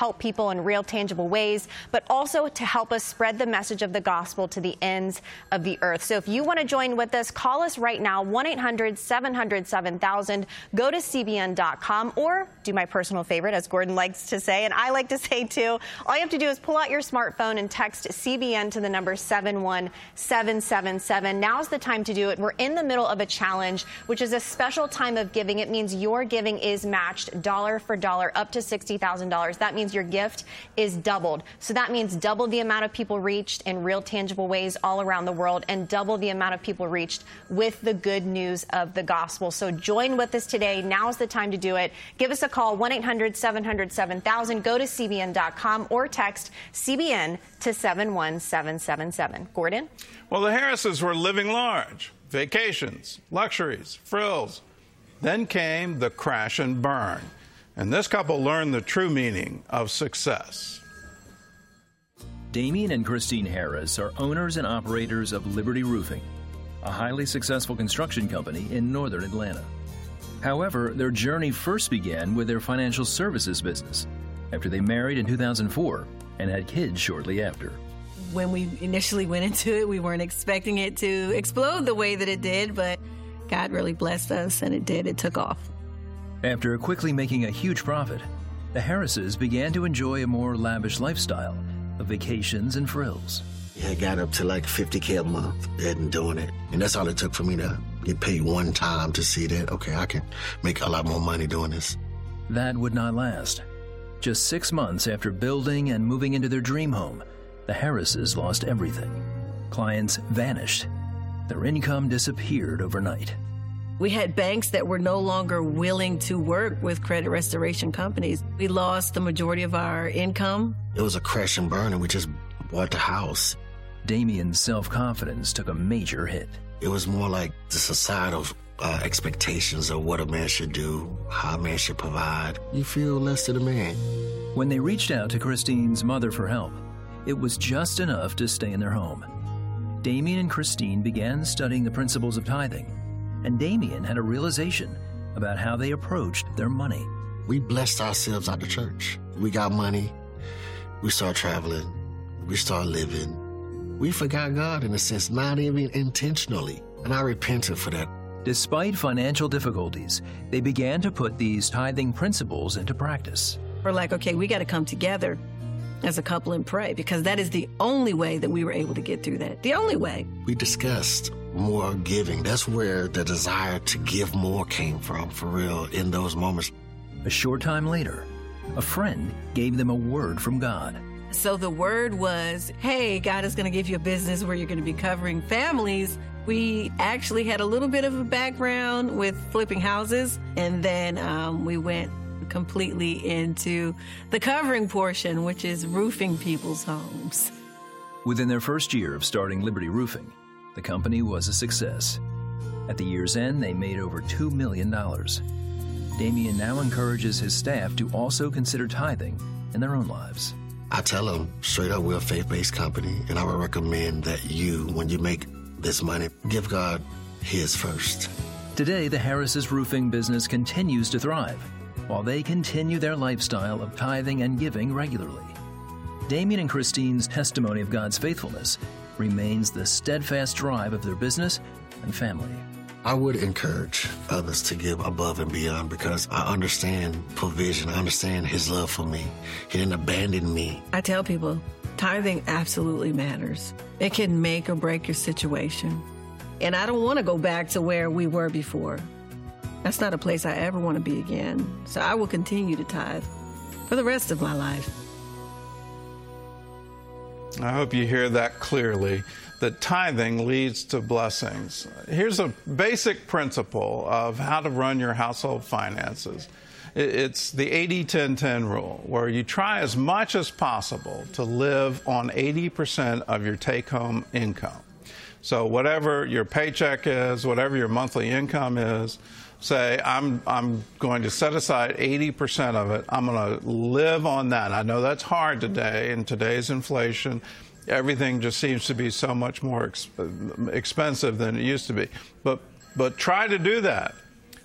help people in real, tangible ways, but also to help us spread the message of the gospel to the ends of the earth. So if you want to join with us, call us right now, 1-800-700-7000. Go to CBN.com or do my personal favorite, as Gordon likes to say, and I like to say too. All you have to do is pull out your smartphone and text CBN to the number 71777. Now's the time to do it. We're in the middle of a challenge, which is a special time of giving. It means your giving is matched dollar for dollar up to $60,000. That means your gift is doubled. So that means double the amount of people reached in real, tangible ways all around the world and double the amount of people reached with the good news of the gospel. So join with us today. Now's the time to do it. Give us a call, 1-800-700-7000. Go to CBN.com or text CBN to 71777. Gordon? Well, the Harrises were living large. Vacations, luxuries, frills. Then came the crash and burn. And this couple learned the true meaning of success. Damien and Christine Harris are owners and operators of Liberty Roofing, a highly successful construction company in northern Atlanta. However, their journey first began with their financial services business after they married in 2004 and had kids shortly after. When we initially went into it, we weren't expecting it to explode the way that it did, but God really blessed us, and it did. It took off. After quickly making a huge profit, the Harrises began to enjoy a more lavish lifestyle of vacations and frills. I got up to like $50K a month and doing it. And that's all it took for me to get paid one time to see that, okay, I can make a lot more money doing this. That would not last. Just 6 months after building and moving into their dream home, the Harrises lost everything. Clients vanished. Their income disappeared overnight. We had banks that were no longer willing to work with credit restoration companies. We lost the majority of our income. It was a crash and burn, and we just bought the house. Damien's self-confidence took a major hit. It was more like the societal expectations of what a man should do, how a man should provide. You feel less than a man. When they reached out to Christine's mother for help, it was just enough to stay in their home. Damien and Christine began studying the principles of tithing, and Damien had a realization about how they approached their money. We blessed ourselves out the church. We got money. We started traveling. We started living. We forgot God in a sense, not even intentionally. And I repented for that. Despite financial difficulties, they began to put these tithing principles into practice. We're like, okay, we got to come together as a couple and pray, because that is the only way that we were able to get through that. The only way. We discussed more giving. That's where the desire to give more came from, for real, in those moments. A short time later, a friend gave them a word from God. So the word was, hey, God is going to give you a business where you're going to be covering families. We actually had a little bit of a background with flipping houses, and then we went completely into the covering portion, which is roofing people's homes. Within their first year of starting Liberty Roofing, the company was a success. At the year's end, they made over $2 million. Damien now encourages his staff to also consider tithing in their own lives. I tell them straight up, we're a faith-based company, and I would recommend that you, when you make this money, give God his first. Today, the Harris' roofing business continues to thrive, while they continue their lifestyle of tithing and giving regularly. Damien and Christine's testimony of God's faithfulness remains the steadfast drive of their business and family. I would encourage others to give above and beyond, because I understand provision. I understand his love for me. He didn't abandon me. I tell people, tithing absolutely matters. It can make or break your situation. And I don't want to go back to where we were before. That's not a place I ever want to be again. So I will continue to tithe for the rest of my life. I hope you hear that clearly, that tithing leads to blessings. Here's a basic principle of how to run your household finances. It's the 80-10-10 rule, where you try as much as possible to live on 80% of your take-home income. So whatever your paycheck is, whatever your monthly income is, say, I'm going to set aside 80% of it. I'm going to live on that. I know that's hard today. In today's inflation, everything just seems to be so much more expensive than it used to be. But try to do that.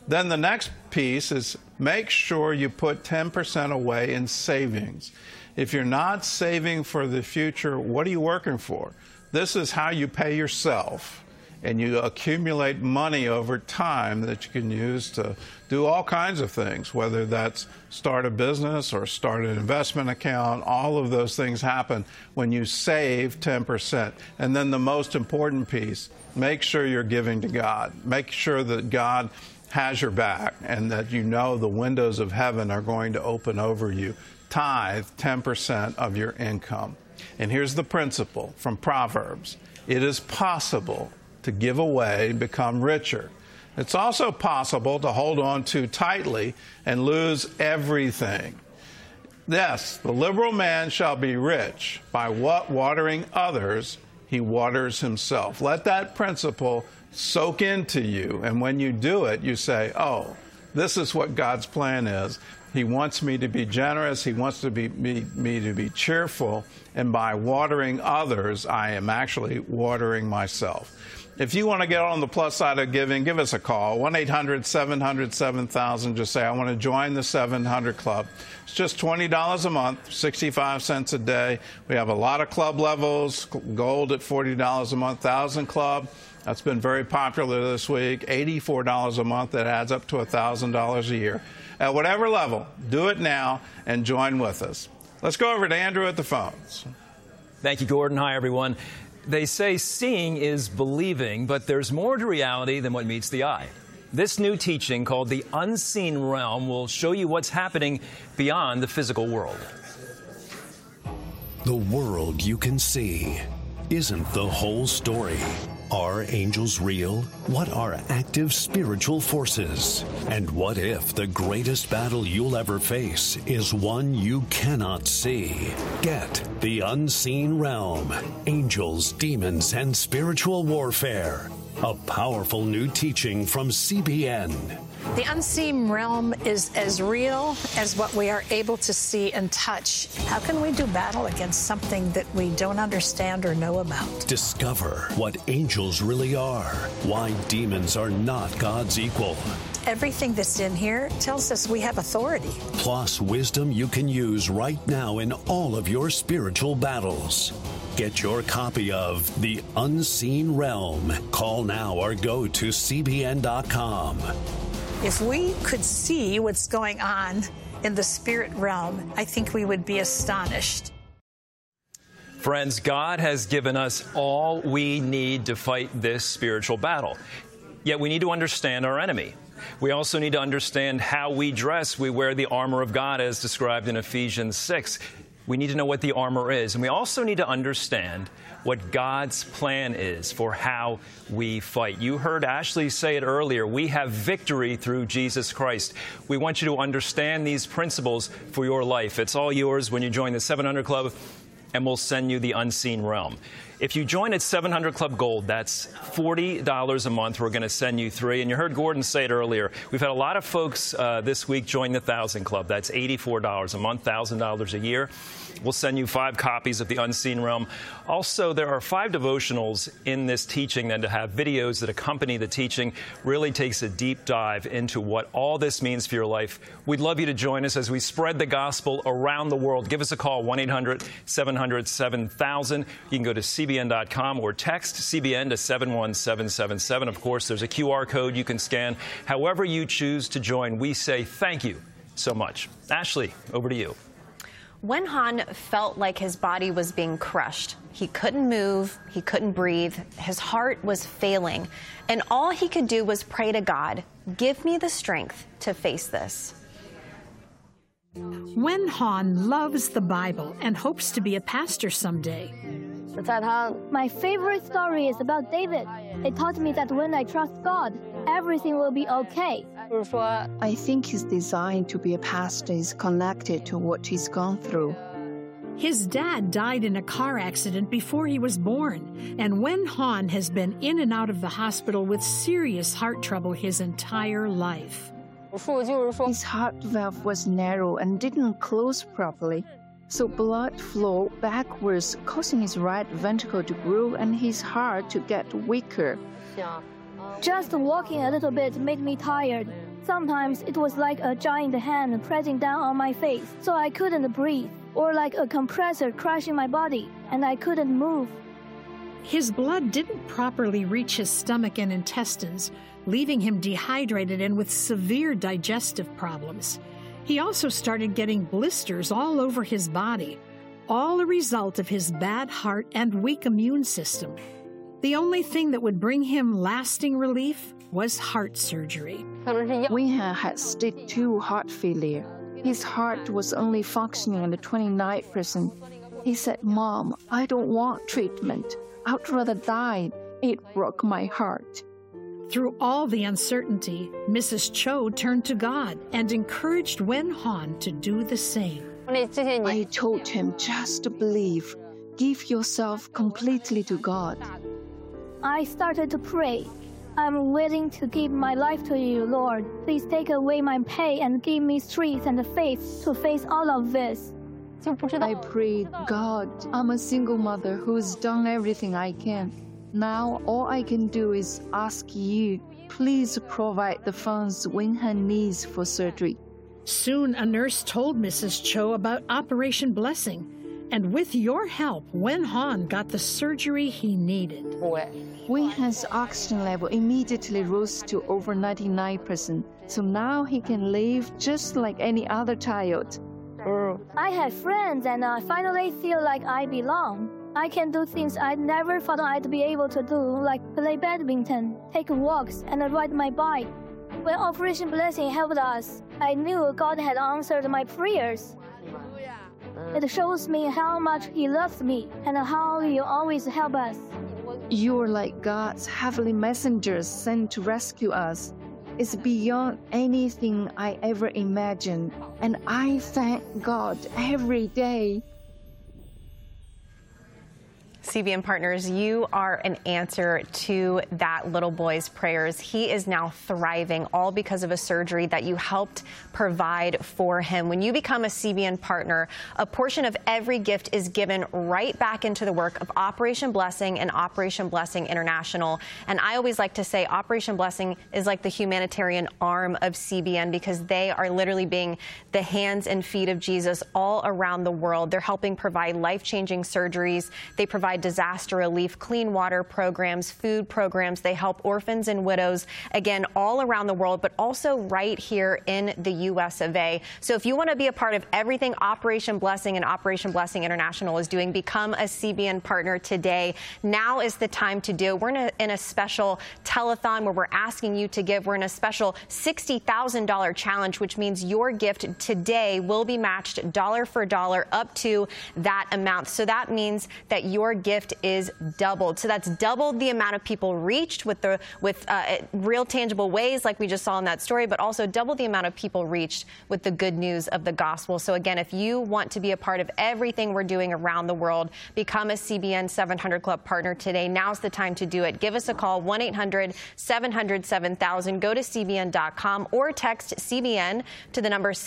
Then the next piece is make sure you put 10% away in savings. If you're not saving for the future, what are you working for? This is how you pay yourself, and you accumulate money over time that you can use to do all kinds of things, whether that's start a business or start an investment account. All of those things happen when you save 10%. And then the most important piece, make sure you're giving to God. Make sure that God has your back and that you know the windows of heaven are going to open over you. Tithe 10% of your income. And here's the principle from Proverbs. It is possible to give away and become richer. It's also possible to hold on too tightly and lose everything. Yes, the liberal man shall be rich by what watering others he waters himself. Let that principle soak into you, and when you do it, you say, oh, this is what God's plan is. He wants me to be generous. He wants me to be cheerful. And by watering others, I am actually watering myself. If you want to get on the plus side of giving, give us a call, 1-800-700-7000. Just say, I want to join the 700 Club. It's just $20 a month, 65 cents a day. We have a lot of club levels, gold at $40 a month, 1,000 Club. That's been very popular this week, $84 a month. That adds up to $1,000 a year. At whatever level, do it now and join with us. Let's go over to Andrew at the phones. Thank you, Gordon. Hi, everyone. They say seeing is believing, but there's more to reality than what meets the eye. This new teaching called The Unseen Realm will show you what's happening beyond the physical world. The world you can see isn't the whole story. Are angels real? What are active spiritual forces? And what if the greatest battle you'll ever face is one you cannot see? Get The Unseen Realm, Angels, Demons, and Spiritual Warfare. A powerful new teaching from CBN. The unseen realm is as real as what we are able to see and touch. How can we do battle against something that we don't understand or know about? Discover what angels really are, why demons are not God's equal. Everything that's in here tells us we have authority. Plus wisdom you can use right now in all of your spiritual battles. Get your copy of The Unseen Realm. Call now or go to CBN.com. If we could see what's going on in the spirit realm, I think we would be astonished. Friends, God has given us all we need to fight this spiritual battle. Yet we need to understand our enemy. We also need to understand how we dress. We wear the armor of God as described in Ephesians 6. We need to know what the armor is. And we also need to understand what God's plan is for how we fight. You heard Ashley say it earlier. We have victory through Jesus Christ. We want you to understand these principles for your life. It's all yours when you join the 700 Club, and we'll send you The Unseen Realm. If you join at 700 Club Gold, that's $40 a month. We're going to send you 3. And you heard Gordon say it earlier. We've had a lot of folks this week join the 1,000 Club. That's $84 a month, $1,000 a year. We'll send you 5 copies of The Unseen Realm. Also, there are 5 devotionals in this teaching that have videos that accompany the teaching. Really takes a deep dive into what all this means for your life. We'd love you to join us as we spread the gospel around the world. Give us a call, 1-800-700-7000. You can go to CBN.com or text CBN to 71777. Of course, there's a QR code you can scan. However you choose to join, we say thank you so much. Ashley, over to you. When Han felt like his body was being crushed, he couldn't move, he couldn't breathe, his heart was failing, and all he could do was pray to God, give me the strength to face this. Wen Han loves the Bible and hopes to be a pastor someday. My favorite story is about David. It taught me that when I trust God, everything will be okay. I think his desire to be a pastor is connected to what he's gone through. His dad died in a car accident before he was born, and Wen Han has been in and out of the hospital with serious heart trouble his entire life. His heart valve was narrow and didn't close properly, so blood flowed backwards, causing his right ventricle to grow and his heart to get weaker. Just walking a little bit made me tired. Sometimes it was like a giant hand pressing down on my face, so I couldn't breathe, or like a compressor crushing my body, and I couldn't move. His blood didn't properly reach his stomach and intestines, leaving him dehydrated and with severe digestive problems. He also started getting blisters all over his body, all a result of his bad heart and weak immune system. The only thing that would bring him lasting relief was heart surgery. Winhan had stage 2 heart failure. His heart was only functioning at 29%. He said, "Mom, I don't want treatment. I'd rather die." It broke my heart. Through all the uncertainty, Mrs. Cho turned to God and encouraged Wen Han to do the same. I told him just to believe. Give yourself completely to God. I started to pray. I'm willing to give my life to you, Lord. Please take away my pain and give me strength and faith to face all of this. I prayed, God, I'm a single mother who's done everything I can. Now all I can do is ask you, please provide the funds Winhan needs for surgery. Soon a nurse told Mrs. Cho about Operation Blessing, and with your help, Wen Han got the surgery he needed. Winhan's oxygen level immediately rose to over 99%, so now he can live just like any other child. I had friends and I finally feel like I belong. I can do things I never thought I'd be able to do, like play badminton, take walks, and ride my bike. When Operation Blessing helped us, I knew God had answered my prayers. It shows me how much He loves me and how He always helps us. You're like God's heavenly messengers sent to rescue us. It's beyond anything I ever imagined, and I thank God every day. CBN Partners, you are an answer to that little boy's prayers. He is now thriving, all because of a surgery that you helped provide for him. When you become a CBN partner, a portion of every gift is given right back into the work of Operation Blessing and Operation Blessing International. And I always like to say Operation Blessing is like the humanitarian arm of CBN, because they are literally being the hands and feet of Jesus all around the world. They're helping provide life-changing surgeries. They provide disaster relief, clean water programs, food programs. They help orphans and widows, again, all around the world, but also right here in the U.S. of A. So if you want to be a part of everything Operation Blessing and Operation Blessing International is doing, become a CBN partner today. Now is the time to do. We're in a special telethon where we're asking you to give. We're in a special $60,000 challenge, which means your gift today will be matched dollar for dollar up to that amount. So that means that your gift is doubled. So that's doubled the amount of people reached with real tangible ways like we just saw in that story, but also double the amount of people reached with the good news of the gospel. So again, if you want to be a part of everything we're doing around the world, become a CBN 700 Club partner today. Now's the time to do it. Give us a call, 1-800-700-7000. Go to CBN.com or text CBN to the number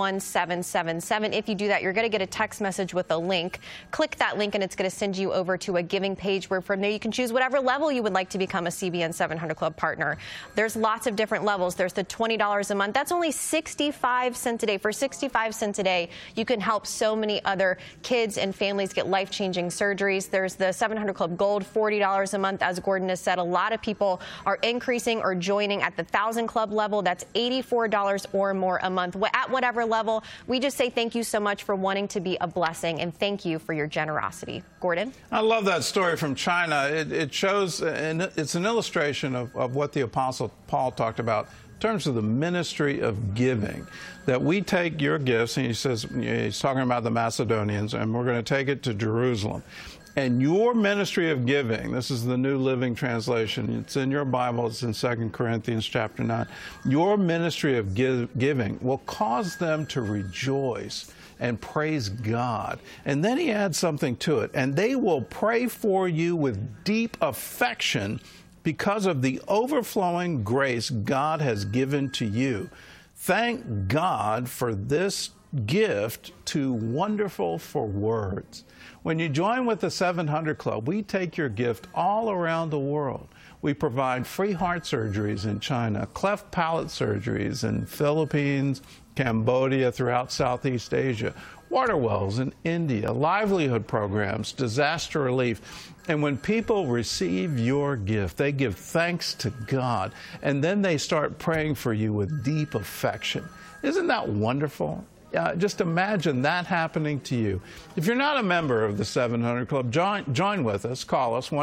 71777. If you do that, you're going to get a text message with a link. Click that link and it's going to send you over to a giving page where from there you can choose whatever level you would like to become a CBN 700 Club partner. There's lots of different levels. There's the $20 a month. That's only 65 cents a day. For 65 cents a day, you can help so many other kids and families get life-changing surgeries. There's the 700 Club Gold, $40 a month. As Gordon has said, a lot of people are increasing or joining at the 1,000 Club level. That's $84 or more a month. At whatever level, we just say thank you so much for wanting to be a blessing, and thank you for your generosity. Gordon? I love that story from China. It shows, and it's an illustration of what the Apostle Paul talked about in terms of the ministry of giving, that we take your gifts, and he says, he's talking about the Macedonians, and we're going to take it to Jerusalem. And your ministry of giving, this is the New Living Translation, it's in your Bible, it's in 2 Corinthians chapter 9, your ministry of giving will cause them to rejoice and praise God. And then he adds something to it, and they will pray for you with deep affection because of the overflowing grace God has given to you. Thank God for this gift too wonderful for words. When you join with the 700 Club, we take your gift all around the world. We provide free heart surgeries in China, cleft palate surgeries in Philippines, Cambodia, throughout Southeast Asia, water wells in India, livelihood programs, disaster relief. And when people receive your gift, they give thanks to God, and then they start praying for you with deep affection. Isn't that wonderful? Just imagine that happening to you. If you're not a member of the 700 Club, join with us. Call us,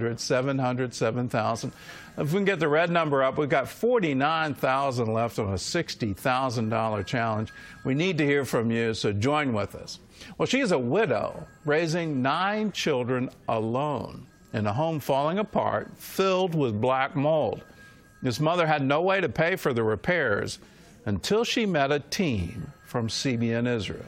1-800-700-7000. If we can get the red number up, we've got $49,000 left on a $60,000 challenge. We need to hear from you, so join with us. Well, she's a widow raising 9 children alone in a home falling apart, filled with black mold. This mother had no way to pay for the repairs until she met a team from CBN Israel.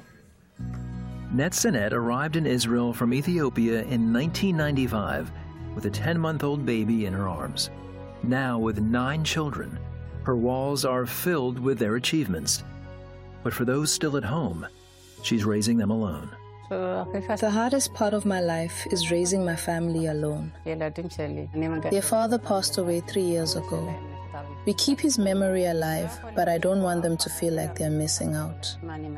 Netzanet arrived in Israel from Ethiopia in 1995 with a 10-month-old baby in her arms. Now, with 9 children, her walls are filled with their achievements. But for those still at home, she's raising them alone. The hardest part of my life is raising my family alone. Their father passed away 3 years ago. We keep his memory alive, but I don't want them to feel like they're missing out.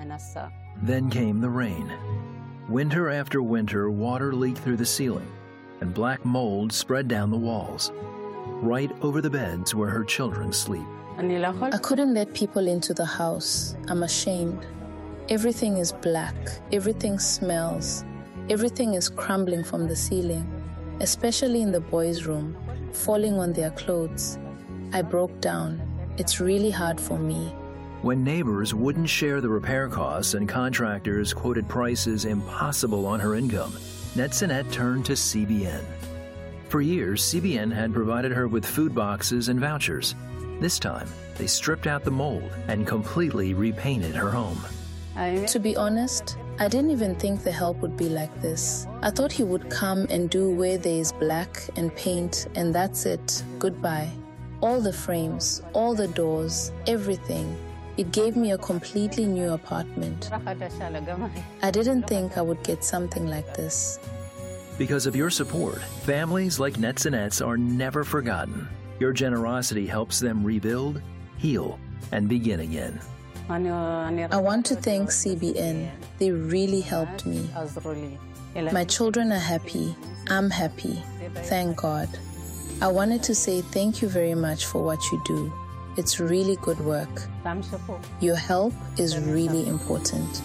Then came the rain. Winter after winter, water leaked through the ceiling, and black mold spread down the walls, right over the beds where her children sleep. I couldn't let people into the house. I'm ashamed. Everything is black. Everything smells. Everything is crumbling from the ceiling, especially in the boys' room, falling on their clothes. I broke down. It's really hard for me. When neighbors wouldn't share the repair costs and contractors quoted prices impossible on her income, Netzanet turned to CBN. For years, CBN had provided her with food boxes and vouchers. This time, they stripped out the mold and completely repainted her home. To be honest, I didn't even think the help would be like this. I thought he would come and do where there is black and paint, and that's it. Goodbye. All the frames, all the doors, everything. It gave me a completely new apartment. I didn't think I would get something like this. Because of your support, families like Netzanet's are never forgotten. Your generosity helps them rebuild, heal, and begin again. I want to thank CBN. They really helped me. My children are happy. I'm happy. Thank God. I wanted to say thank you very much for what you do. It's really good work. Your help is really important.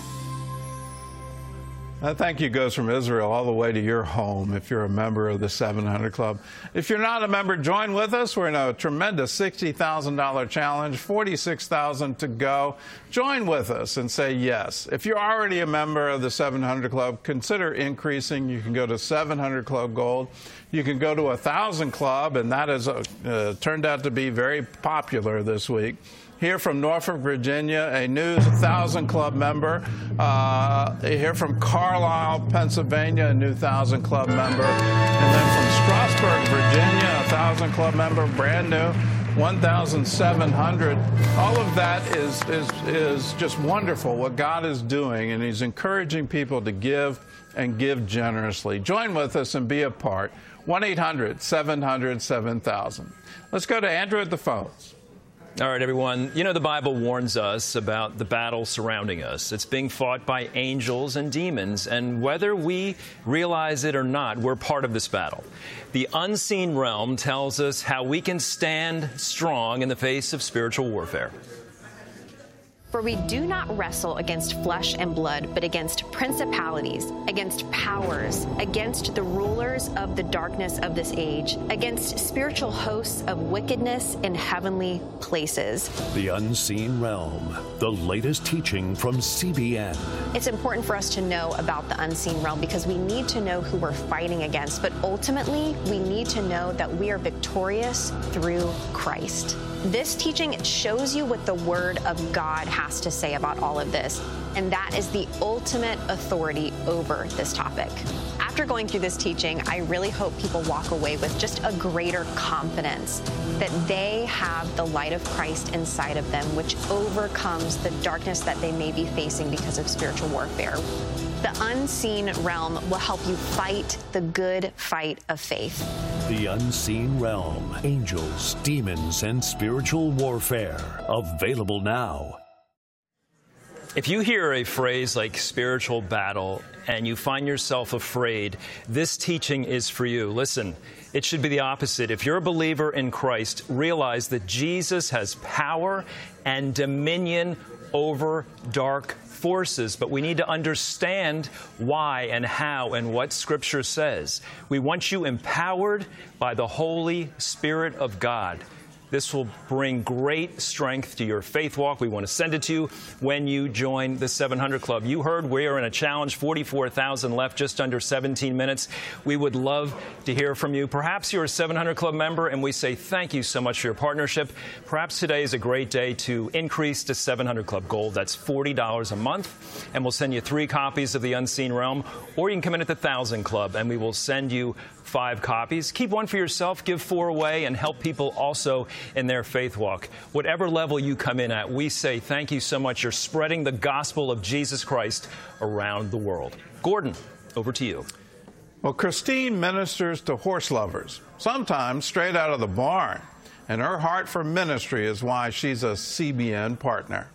That thank you goes from Israel all the way to your home if you're a member of the 700 Club. If you're not a member, join with us. We're in a tremendous $60,000 challenge, $46,000 to go. Join with us and say yes. If you're already a member of the 700 Club, consider increasing. You can go to 700 Club Gold. You can go to 1,000 Club, and that has turned out to be very popular this week. Here from Norfolk, Virginia, a new 1,000 Club member. Here from Carlisle, Pennsylvania, a new 1,000 Club member. And then from Strasburg, Virginia, a 1,000 Club member, brand new, 1,700. All of that is just wonderful, what God is doing, and He's encouraging people to give and give generously. Join with us and be a part. 1-800-700-7000. Let's go to Andrew at the phones. All right, everyone. You know, the Bible warns us about the battle surrounding us. It's being fought by angels and demons, and whether we realize it or not, we're part of this battle. The unseen realm tells us how we can stand strong in the face of spiritual warfare. For we do not wrestle against flesh and blood, but against principalities, against powers, against the rulers of the darkness of this age, against spiritual hosts of wickedness in heavenly places. The Unseen Realm, the latest teaching from CBN. It's important for us to know about the unseen realm because we need to know who we're fighting against, but ultimately we need to know that we are victorious through Christ. This teaching shows you what the Word of God has to say about all of this. and that is the ultimate authority over this topic. After going through this teaching, I really hope people walk away with just a greater confidence that they have the light of Christ inside of them, which overcomes the darkness that they may be facing because of spiritual warfare. The unseen realm will help you fight the good fight of faith. The Unseen Realm, Angels, Demons, and Spiritual Warfare. Available now. If you hear a phrase like spiritual battle and you find yourself afraid, this teaching is for you. Listen, it should be the opposite. If you're a believer in Christ, realize that Jesus has power and dominion over dark forces, but we need to understand why and how and what Scripture says. We want you empowered by the Holy Spirit of God. This will bring great strength to your faith walk. We want to send it to you when you join the 700 Club. You heard we are in a challenge, 44,000 left, just under 17 minutes. We would love to hear from you. Perhaps you're a 700 Club member, and we say thank you so much for your partnership. Perhaps today is a great day to increase to 700 Club Gold. That's $40 a month, and we'll send you 3 copies of The Unseen Realm, or you can come in at the 1,000 Club, and we will send you 5 copies. Keep 1 for yourself, give 4 away, and help people also in their faith walk. Whatever level you come in at, we say thank you so much. You're spreading the gospel of Jesus Christ around the world. Gordon, over to you. Well, Christine ministers to horse lovers, sometimes straight out of the barn, and her heart for ministry is why she's a CBN partner.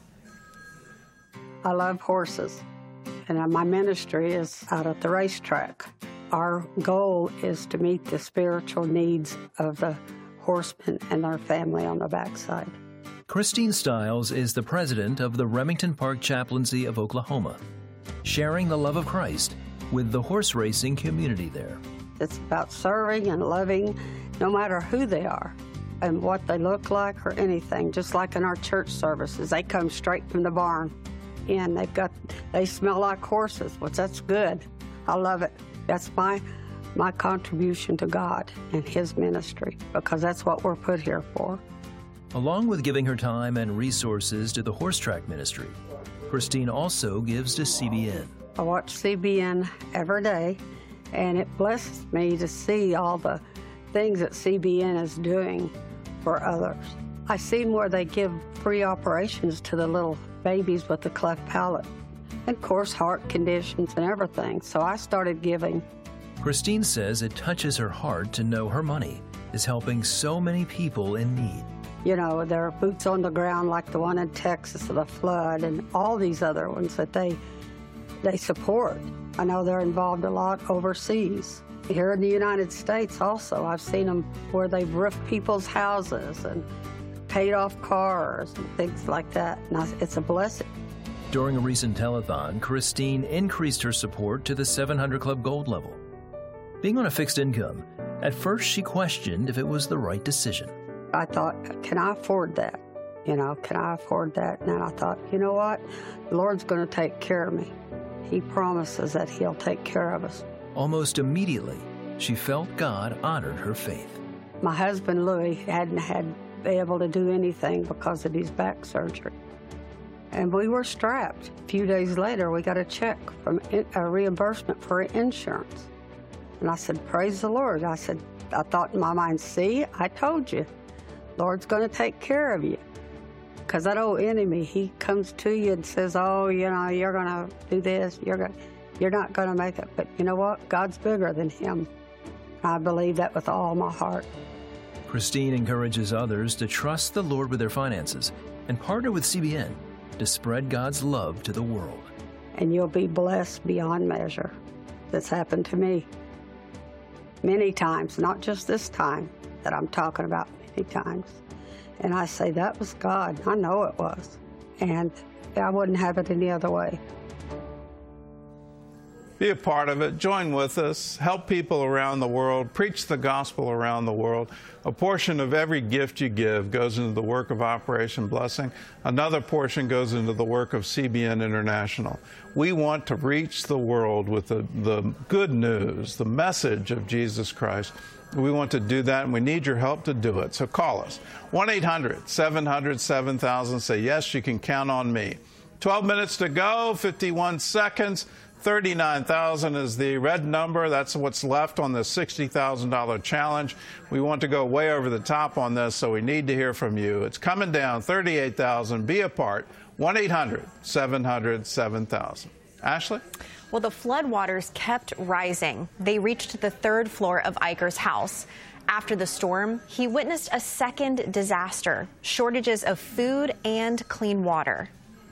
I love horses, and my ministry is out at the racetrack. Our goal is to meet the spiritual needs of the horsemen and their family on the backside. Christine Stiles is the president of the Remington Park Chaplaincy of Oklahoma, sharing the love of Christ with the horse racing community there. It's about serving and loving no matter who they are and what they look like or anything. Just like in our church services, they come straight from the barn and they smell like horses, which that's good. I love it. That's my contribution to God and His ministry, because that's what we're put here for. Along with giving her time and resources to the horse track ministry, Christine also gives to CBN. I watch CBN every day, and it blesses me to see all the things that CBN is doing for others. I see where they give free operations to the little babies with the cleft palate, and of course heart conditions and everything, so I started giving. Christine says it touches her heart to know her money is helping so many people in need. You know, there are boots on the ground like the one in Texas, the flood, and all these other ones that they support. I know they're involved a lot overseas. Here in the United States also, I've seen them where they've roofed people's houses and paid off cars and things like that. And it's a blessing. During a recent telethon, Christine increased her support to the 700 Club Gold level. Being on a fixed income, at first she questioned if it was the right decision. I thought, can I afford that? You know, can I afford that? And then I thought, you know what? The Lord's going to take care of me. He promises that He'll take care of us. Almost immediately, she felt God honored her faith. My husband, Louis, hadn't been able to do anything because of his back surgery. And we were strapped. A few days later, we got a check from a reimbursement for insurance. And I said, praise the Lord. I thought in my mind, see, I told you, Lord's going to take care of you. Because that old enemy, he comes to you and says, oh, you know, you're going to do this, you're not going to make it. But you know what? God's bigger than him. I believe that with all my heart. Christine encourages others to trust the Lord with their finances and partner with CBN to spread God's love to the world. And you'll be blessed beyond measure. That's happened to me many times, not just this time that I'm talking about, many times. And I say, that was God. I know it was. And I wouldn't have it any other way. Be a part of it. Join with us. Help people around the world. Preach the gospel around the world. A portion of every gift you give goes into the work of Operation Blessing. Another portion goes into the work of CBN International. We want to reach the world with the good news, the message of Jesus Christ. We want to do that, and we need your help to do it. So call us. 1-800-700-7000. Say, yes, you can count on me. 12 minutes to go, 51 seconds. 39,000 is the red number. That's what's left on the $60,000 challenge. We want to go way over the top on this, so we need to hear from you. It's coming down, 38,000. Be a part. 1-800-700-7000. Ashley? Well, the floodwaters kept rising. They reached the third floor of Iker's house. After the storm, he witnessed a second disaster, shortages of food and clean water.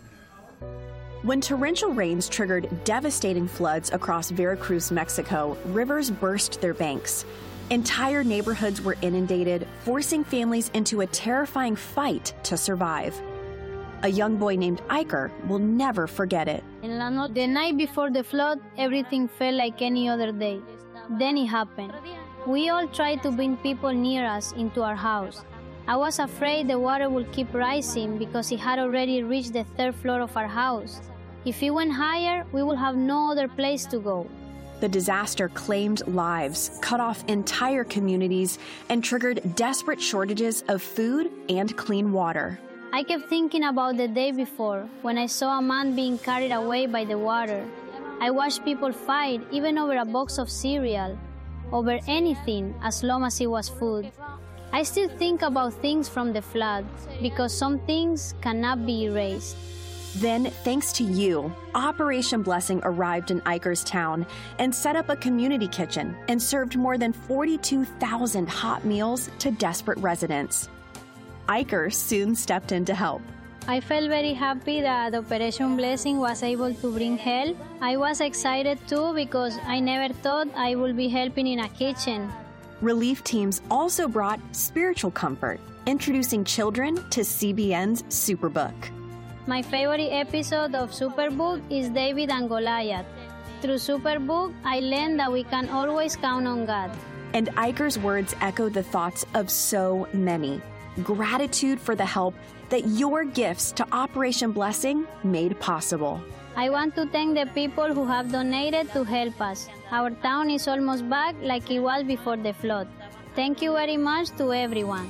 When torrential rains triggered devastating floods across Veracruz, Mexico, rivers burst their banks. Entire neighborhoods were inundated, forcing families into a terrifying fight to survive. A young boy named Iker will never forget it. The night before the flood, everything felt like any other day. Then it happened. We all tried to bring people near us into our house. I was afraid the water would keep rising because it had already reached the third floor of our house. If it went higher, we would have no other place to go. The disaster claimed lives, cut off entire communities, and triggered desperate shortages of food and clean water. I kept thinking about the day before, when I saw a man being carried away by the water. I watched people fight, even over a box of cereal, over anything as long as it was food. I still think about things from the flood, because some things cannot be erased. Then, thanks to you, Operation Blessing arrived in Iker's town and set up a community kitchen and served more than 42,000 hot meals to desperate residents. Iker soon stepped in to help. I felt very happy that Operation Blessing was able to bring help. I was excited too because I never thought I would be helping in a kitchen. Relief teams also brought spiritual comfort, introducing children to CBN's Superbook. My favorite episode of Superbook is David and Goliath. Through Superbook, I learned that we can always count on God. And Iker's words echo the thoughts of so many. Gratitude for the help that your gifts to Operation Blessing made possible. I want to thank the people who have donated to help us. Our town is almost back like it was before the flood. Thank you very much to everyone.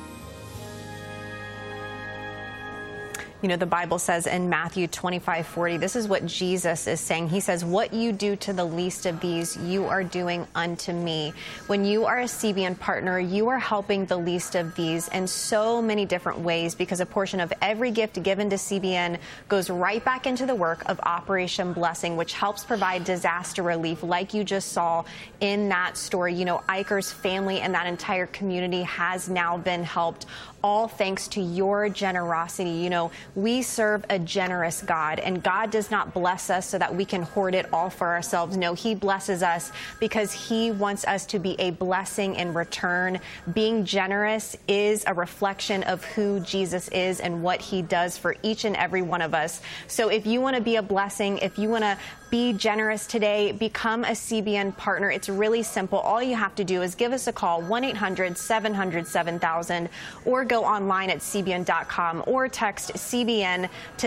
You know, the Bible says in Matthew 25:40, this is what Jesus is saying. He says, what you do to the least of these, you are doing unto me. When you are a CBN partner, you are helping the least of these in so many different ways, because a portion of every gift given to CBN goes right back into the work of Operation Blessing, which helps provide disaster relief like you just saw in that story. You know, Iker's family and that entire community has now been helped, all thanks to your generosity. You know, we serve a generous God, and God does not bless us so that we can hoard it all for ourselves. No, he blesses us because he wants us to be a blessing in return. Being generous is a reflection of who Jesus is and what he does for each and every one of us. So if you want to be a blessing, if you want to be generous today, become a CBN partner. It's really simple. All you have to do is give us a call, 1-800-700-7000, or go online at cbn.com or text CBN to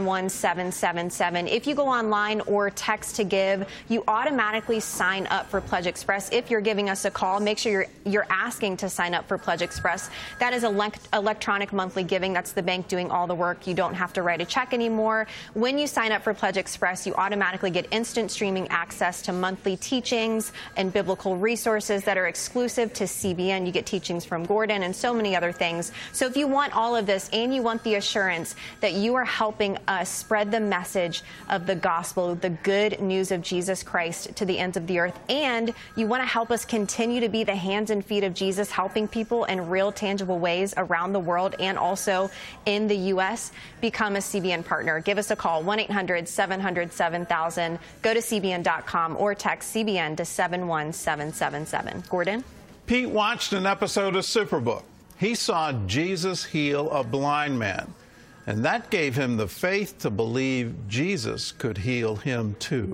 71777. If you go online or text to give, you automatically sign up for Pledge Express. If you're giving us a call, make sure you're asking to sign up for Pledge Express. That is electronic monthly giving. That's the bank doing all the work. You don't have to write a check anymore. When you sign up for Pledge Express, you automatically get instant streaming access to monthly teachings and biblical resources that are exclusive to CBN. You get teachings from Gordon and so many other things. So if you want all of this and you want the assurance that you are helping us spread the message of the gospel, the good news of Jesus Christ to the ends of the earth, and you want to help us continue to be the hands and feet of Jesus, helping people in real, tangible ways around the world and also in the U.S., become a CBN partner. Give us a call, 1-800-700-7000. Go to cbn.com or text CBN to 71777. Gordon? Pete watched an episode of Superbook. He saw Jesus heal a blind man, and that gave him the faith to believe Jesus could heal him too.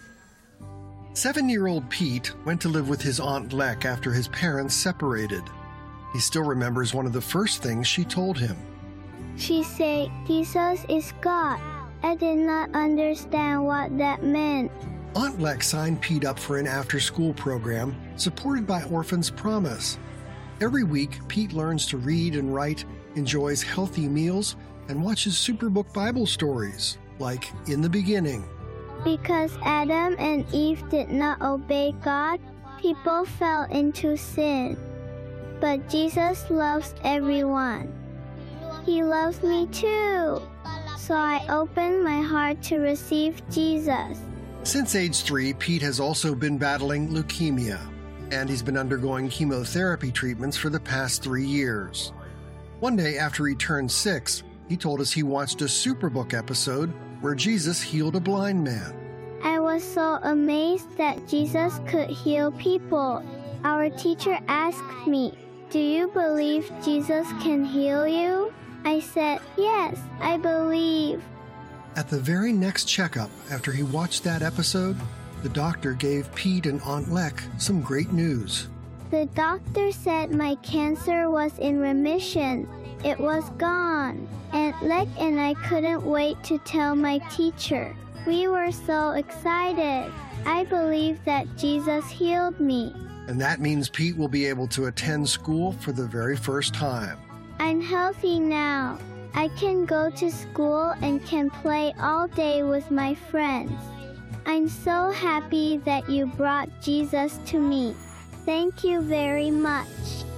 7-year-old Pete went to live with his Aunt Lek after his parents separated. He still remembers one of the first things she told him. She said, Jesus is God. I did not understand what that meant. Aunt Lek signed Pete up for an after-school program supported by Orphans Promise. Every week, Pete learns to read and write, enjoys healthy meals, and watches Superbook Bible stories. like in the beginning. Because Adam and Eve did not obey God, people fell into sin. But Jesus loves everyone. He loves me too. So I opened my heart to receive Jesus. Since age 3, Pete has also been battling leukemia, and he's been undergoing chemotherapy treatments for the past 3 years. One day after he turned 6, he told us he watched a Superbook episode where Jesus healed a blind man. I was so amazed that Jesus could heal people. Our teacher asked me, "Do you believe Jesus can heal you?" I said, "Yes, I believe." At the very next checkup after he watched that episode, the doctor gave Pete and Aunt Lek some great news. The doctor said my cancer was in remission. It was gone. Aunt Lek and I couldn't wait to tell my teacher. We were so excited. I believe that Jesus healed me. And that means Pete will be able to attend school for the very first time. I'm healthy now. I can go to school and can play all day with my friends. I'm so happy that you brought Jesus to me. Thank you very much.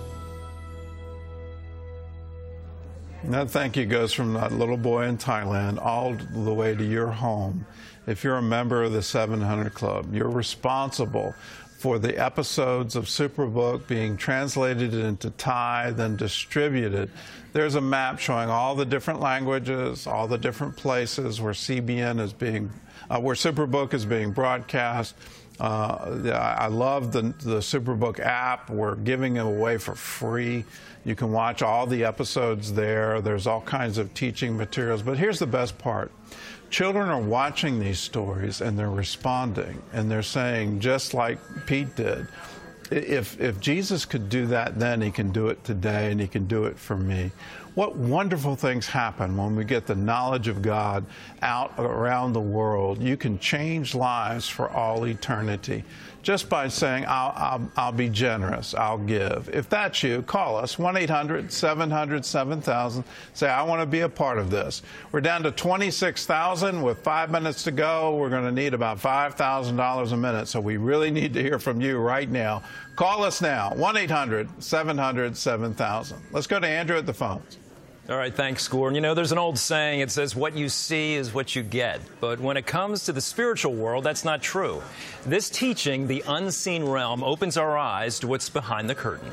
That thank you goes from that little boy in Thailand all the way to your home. If you're a member of the 700 Club, you're responsible for the episodes of Superbook being translated into Thai, then distributed. There's a map showing all the different languages, all the different places where CBN is being, where Superbook is being broadcast. I love the Superbook app. We're giving it away for free. You can watch all the episodes there. There's all kinds of teaching materials. But here's the best part. Children are watching these stories and they're responding and they're saying, just like Pete did, if Jesus could do that then, he can do it today and he can do it for me. What wonderful things happen when we get the knowledge of God out around the world. You can change lives for all eternity just by saying, I'll be generous, I'll give. If that's you, call us, 1-800-700-7000. Say, I want to be a part of this. We're down to 26,000 with 5 minutes to go. We're going to need about $5,000 a minute, so we really need to hear from you right now. Call us now, 1-800-700-7000. Let's go to Andrew at the phones. All right, thanks, Gordon. You know, there's an old saying, it says, what you see is what you get. But when it comes to the spiritual world, that's not true. This teaching, The Unseen Realm, opens our eyes to what's behind the curtain.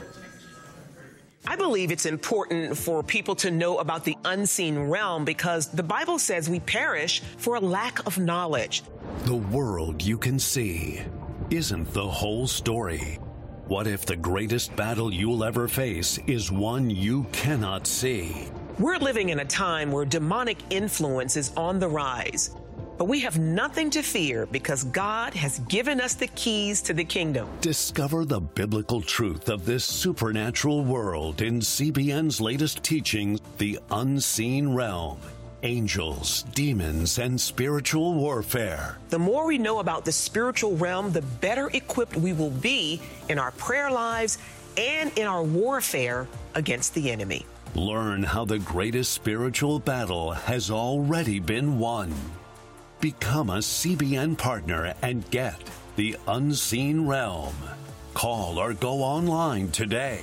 I believe it's important for people to know about the unseen realm because the Bible says we perish for a lack of knowledge. The world you can see isn't the whole story. What if the greatest battle you'll ever face is one you cannot see? We're living in a time where demonic influence is on the rise. But we have nothing to fear because God has given us the keys to the kingdom. Discover the biblical truth of this supernatural world in CBN's latest teaching, The Unseen Realm. Angels, demons, and spiritual warfare. The more we know about the spiritual realm, the better equipped we will be in our prayer lives and in our warfare against the enemy. Learn how the greatest spiritual battle has already been won. Become a CBN partner and get The Unseen Realm. Call or go online today.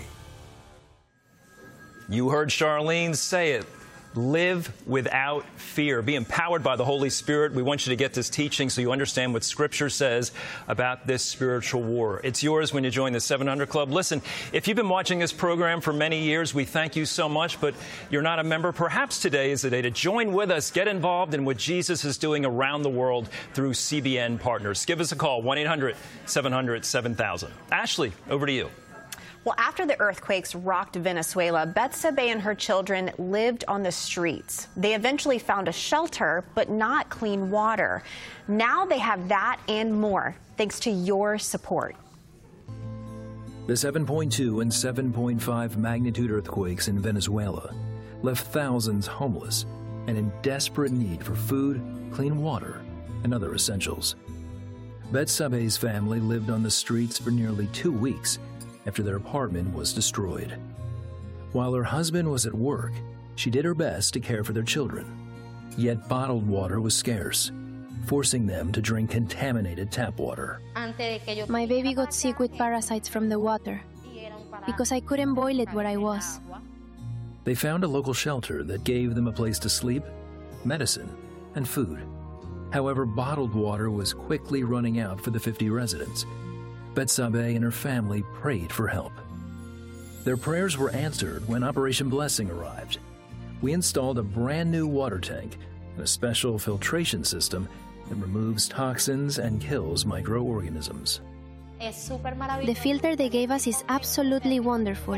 You heard Charlene say it. Live without fear. Be empowered by the Holy Spirit. We want you to get this teaching so you understand what Scripture says about this spiritual war. It's yours when you join the 700 Club. Listen, if you've been watching this program for many years, we thank you so much, but you're not a member. Perhaps today is the day to join with us. Get involved in what Jesus is doing around the world through CBN partners. Give us a call, 1-800-700-7000. Ashley, over to you. Well, after the earthquakes rocked Venezuela, Betsabe and her children lived on the streets. They eventually found a shelter, but not clean water. Now they have that and more, thanks to your support. The 7.2 and 7.5 magnitude earthquakes in Venezuela left thousands homeless and in desperate need for food, clean water, and other essentials. Betsabe's family lived on the streets for nearly 2 weeks after their apartment was destroyed. While her husband was at work, she did her best to care for their children. Yet bottled water was scarce, forcing them to drink contaminated tap water. My baby got sick with parasites from the water because I couldn't boil it where I was. They found a local shelter that gave them a place to sleep, medicine, and food. However, bottled water was quickly running out for the 50 residents. Betsabe and her family prayed for help. Their prayers were answered when Operation Blessing arrived. We installed a brand new water tank and a special filtration system that removes toxins and kills microorganisms. The filter they gave us is absolutely wonderful.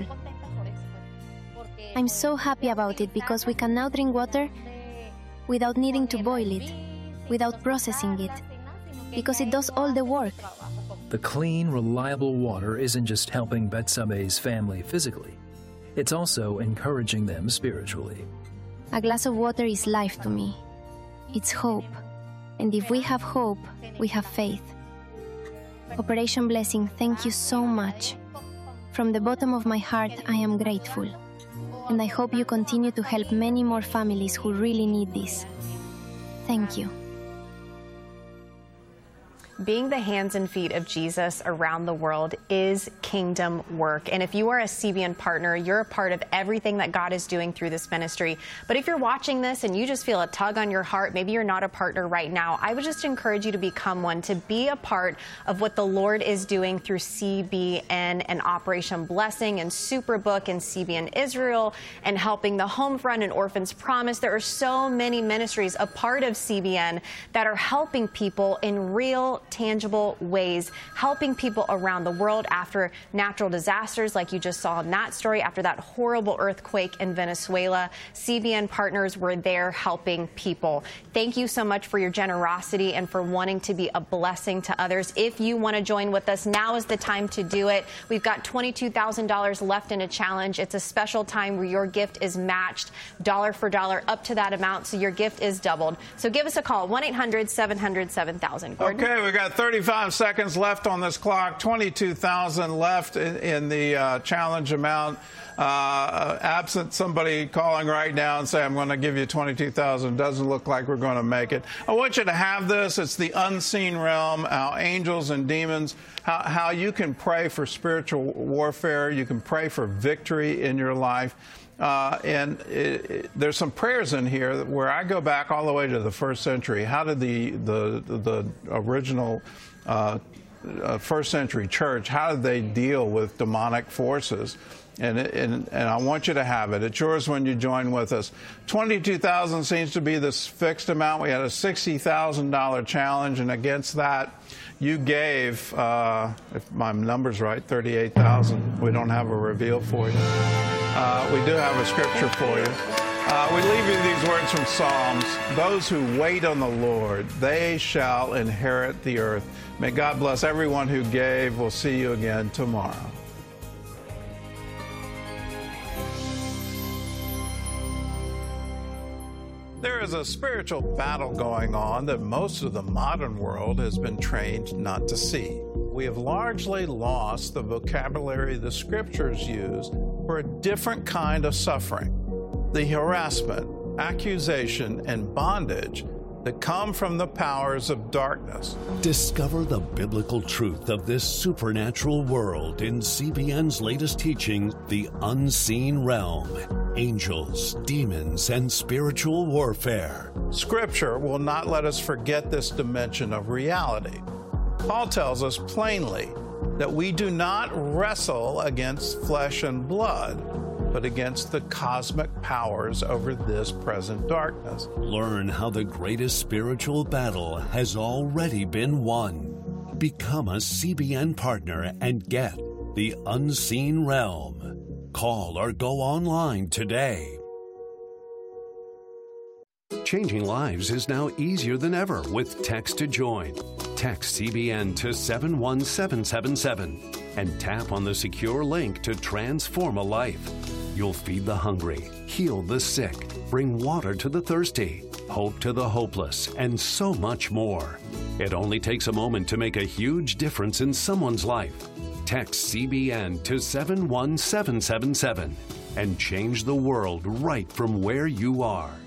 I'm so happy about it because we can now drink water without needing to boil it, without processing it, because it does all the work. The clean, reliable water isn't just helping Betsabe's family physically, it's also encouraging them spiritually. A glass of water is life to me. It's hope. And if we have hope, we have faith. Operation Blessing, thank you so much. From the bottom of my heart, I am grateful. And I hope you continue to help many more families who really need this. Thank you. Being the hands and feet of Jesus around the world is kingdom work. And if you are a CBN partner, you're a part of everything that God is doing through this ministry. But if you're watching this and you just feel a tug on your heart, maybe you're not a partner right now, I would just encourage you to become one, to be a part of what the Lord is doing through CBN and Operation Blessing and Superbook and CBN Israel and helping the Homefront and Orphans Promise. There are so many ministries a part of CBN that are helping people in real, tangible ways, helping people around the world after natural disasters like you just saw in that story, after that horrible earthquake in Venezuela. CBN partners were there helping people. Thank you so much for your generosity and for wanting to be a blessing to others. If you want to join with us, now is the time to do it. We've got $22,000 left in a challenge. It's a special time where your gift is matched dollar for dollar up to that amount, so your gift is doubled. So give us a call, 1-800-700-7000. Okay, we got 35 seconds left on this clock, 22,000 left in the challenge amount. Absent somebody calling right now and saying, I'm going to give you 22,000, doesn't look like we're going to make it. I want you to have this. It's the unseen realm, how angels and demons, how you can pray for spiritual warfare. You can pray for victory in your life. There's some prayers in here where I go back all the way to the first century. How did the original first century church, how did they deal with demonic forces? And I want you to have it. It's yours when you join with us. 22,000 seems to be this fixed amount. We had a $60,000 challenge, and against that, you gave, if my number's right, 38,000. We don't have a reveal for you. We do have a scripture for you. We leave you these words from Psalms. Those who wait on the Lord, they shall inherit the earth. May God bless everyone who gave. We'll see you again tomorrow. There is a spiritual battle going on that most of the modern world has been trained not to see. We have largely lost the vocabulary the scriptures use for a different kind of suffering. The harassment, accusation, and bondage that come from the powers of darkness. Discover the biblical truth of this supernatural world in CBN's latest teaching, The Unseen Realm, Angels, Demons, and Spiritual Warfare. Scripture will not let us forget this dimension of reality. Paul tells us plainly that we do not wrestle against flesh and blood, but against the cosmic powers over this present darkness. Learn how the greatest spiritual battle has already been won. Become a CBN partner and get The Unseen Realm. Call or go online today. Changing lives is now easier than ever with Text to Join. Text CBN to 71777 and tap on the secure link to transform a life. You'll feed the hungry, heal the sick, bring water to the thirsty, hope to the hopeless, and so much more. It only takes a moment to make a huge difference in someone's life. Text CBN to 71777 and change the world right from where you are.